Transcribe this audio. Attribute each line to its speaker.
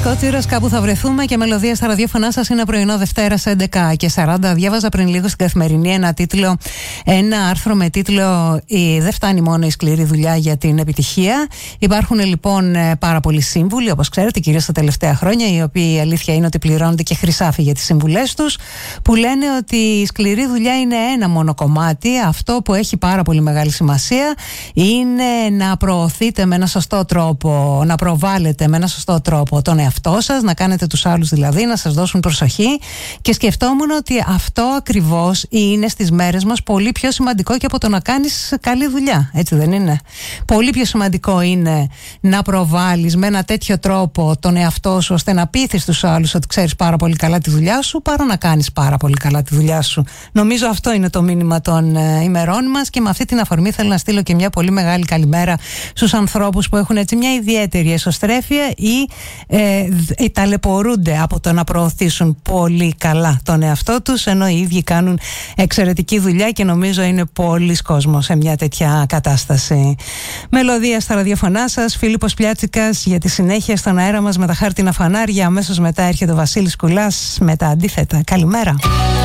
Speaker 1: Κότσιρας, κάπου θα βρεθούμε, και μελωδία στα ραδιόφωνά σας. Είναι πρωινό Δευτέρας 11:40. Διάβαζα πριν λίγο στην Καθημερινή ένα άρθρο με τίτλο «Δεν φτάνει μόνο η σκληρή δουλειά για την επιτυχία». Υπάρχουν λοιπόν πάρα πολλοί σύμβουλοι, όπως ξέρετε, κυρίως τα τελευταία χρόνια, οι οποίοι η αλήθεια είναι ότι πληρώνονται και χρυσάφι για τις συμβουλές τους, που λένε ότι η σκληρή δουλειά είναι ένα μόνο κομμάτι. Αυτό που έχει πάρα πολύ μεγάλη σημασία είναι να προωθείτε με ένα σωστό τρόπο, να προβάλλετε με ένα σωστό τρόπο τον εαυτό σας, να κάνετε τους άλλους δηλαδή να σας δώσουν προσοχή. Και σκεφτόμουν ότι αυτό ακριβώς είναι στις μέρες μας πολύ πιο σημαντικό και από το να κάνεις καλή δουλειά, έτσι δεν είναι? Πολύ πιο σημαντικό είναι να προβάλλεις με ένα τέτοιο τρόπο τον εαυτό σου, ώστε να πείθεις τους άλλους ότι ξέρεις πάρα πολύ καλά τη δουλειά σου, παρά να κάνεις πάρα πολύ καλά τη δουλειά σου. Νομίζω αυτό είναι το μήνυμα των ημερών μας, και με αυτή την αφορμή θέλω να στείλω και μια πολύ μεγάλη καλημέρα στους ανθρώπους που έχουν έτσι μια ιδιαίτερη εσωστρέφεια ή ταλαιπωρούνται από το να προωθήσουν πολύ καλά τον εαυτό τους, ενώ οι ίδιοι κάνουν εξαιρετική δουλειά, και νομίζω είναι πολλής κόσμος σε μια τέτοια κατάσταση. Μελωδία στα ραδιοφωνά σας, Φίλιππος Πλιάτσικας για τη συνέχεια στον αέρα μας με τα χάρτινα φανάρια. Αμέσως μετά έρχεται ο Βασίλης Κουλάς με τα αντίθετα. Καλημέρα.